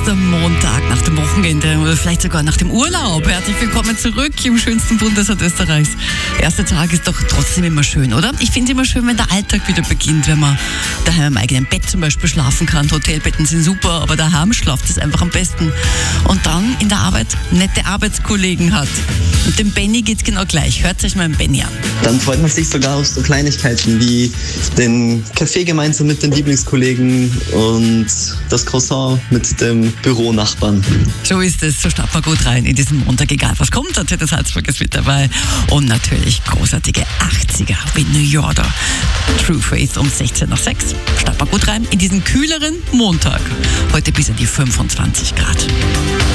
erster Montag nach dem Wochenende oder vielleicht sogar nach dem Urlaub. Herzlich willkommen zurück im schönsten Bundesland Österreichs. Erster Tag ist doch trotzdem immer schön, oder? Ich finde es immer schön, wenn der Alltag wieder beginnt, wenn man daheim im eigenen Bett zum Beispiel schlafen kann. Hotelbetten sind super, aber daheim schlaft es einfach am besten. Und dann in der Arbeit nette Arbeitskollegen hat. Und dem Benny geht's genau gleich. Hört euch mal den Benny an. Dann freut man sich sogar auf so Kleinigkeiten wie den Kaffee gemeinsam mit den Lieblingskollegen und das Croissant mit dem Büronachbarn. So ist es, so starten wir gut rein in diesen Montag, egal was kommt. Das Salzburg ist mit dabei und natürlich großartige 80er wie New Yorker. True Faith um 16 nach 6. Starten wir gut rein in diesen kühleren Montag. Heute bis an die 25 Grad.